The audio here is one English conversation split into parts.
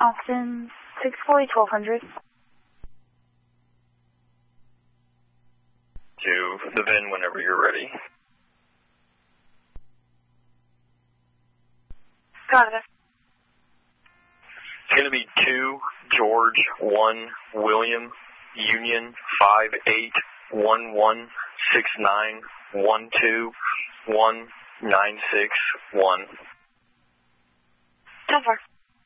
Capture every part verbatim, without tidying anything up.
Austin, six forty, twelve hundred. To the V I N whenever you're ready. Got it. It's going to be two, George, one, William, Union, five, eight, one, one, six, nine, one, two, one, nine, six, one. ten four.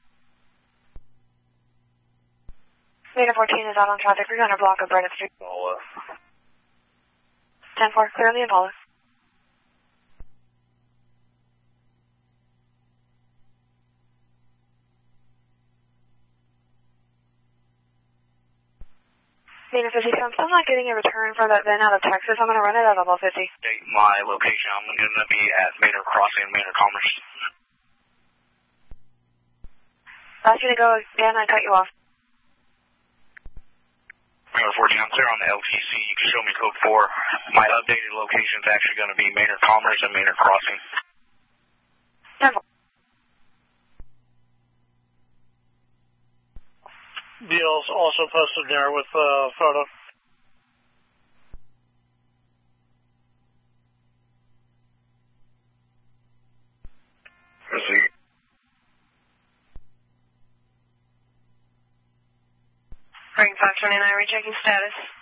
Beta fourteen is out on traffic. We're going to block up right up street. Impala. ten four, clear on the Impala. Beta fifty, so I'm still not getting a return for that V I N out of Texas. I'm going to run it at level fifty. State my location. I'm going to be at Maynard Crossing and Maynard Commerce. Ask you to go again, I cut you off. Maynard fourteen, I'm clear on the L T C. You can show me code four. My updated location is actually going to be Maynard Commerce and Maynard Crossing. ten four. B L's also posted there with a uh, photo. Proceed. Ring five twenty-nine, rechecking status.